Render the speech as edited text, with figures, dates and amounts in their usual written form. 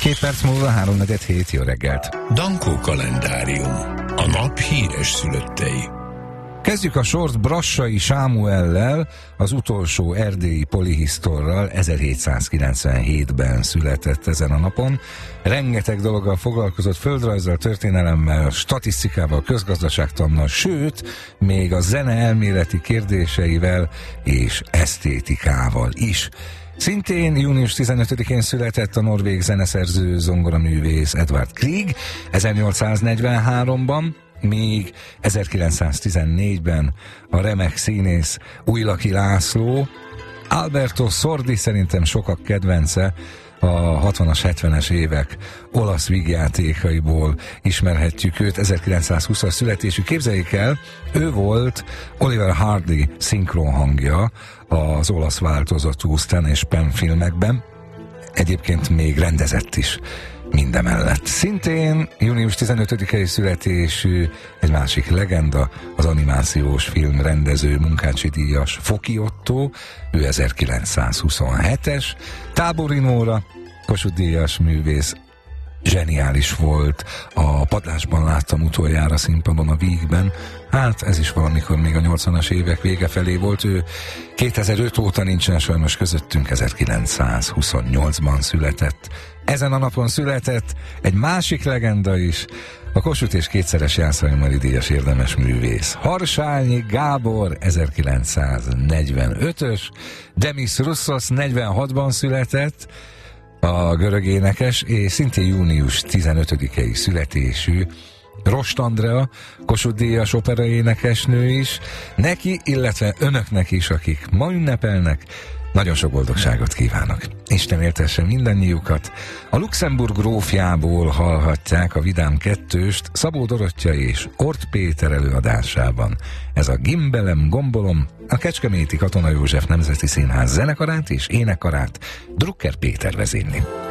2 perc múlva 3:47, jó reggelt. Dankó kalendárium. A nap híres szülöttei. Kezdjük a sort Brassai Sámuellel, az utolsó erdélyi polihisztorral. 1797-ben született ezen a napon. Rengeteg dologgal foglalkozott, földrajzzal, történelemmel, statisztikával, közgazdaságtannal, sőt, még a zene elméleti kérdéseivel és esztétikával is. Szintén június 15-én született a norvég zeneszerző, zongoraművész Edvard Grieg 1843-ban, míg 1914-ben a remek színész Újlaki László. Alberto Sordi szerintem sokak kedvence, a 60-as, 70-es évek olasz vígjátékaiból ismerhetjük őt. 1920-as születésű, képzeljék el, ő volt Oliver Hardy szinkron hangja az olasz változatú Stan és Pen filmekben, egyébként még rendezett is mindemellett. Szintén június 15-i születésű egy másik legenda, az animációs film rendező, Munkácsi díjas Foki Ottó, ő 1927-es, Tábori Nóra, Kossuth díjas művész, zseniális volt, a Padlásban láttam utoljára színpadon a Vígben, hát ez is valamikor még a 80-as évek vége felé volt, ő 2005 óta nincsen sajnos közöttünk, 1928-ban született. Ezen a napon született egy másik legenda is, a Kossuth és kétszeres Jászai díjas érdemes művész Harsányi Gábor, 1945-ös, Demis Roussos 46-ban született, a görög énekes, és szintén június 15-i születésű Rost Andrea, Kossuth díjas operaénekesnő is. Neki, illetve önöknek is, akik ma ünnepelnek, nagyon sok boldogságot kívánok. Isten éltesse mindannyiukat. A Luxemburg grófjából hallhatják a Vidám kettőst Szabó Dorottya és Ort Péter előadásában. Ez a Gimbelem Gombolom, a Kecskeméti Katona József Nemzeti Színház zenekarát és énekkarát Drucker Péter vezényli.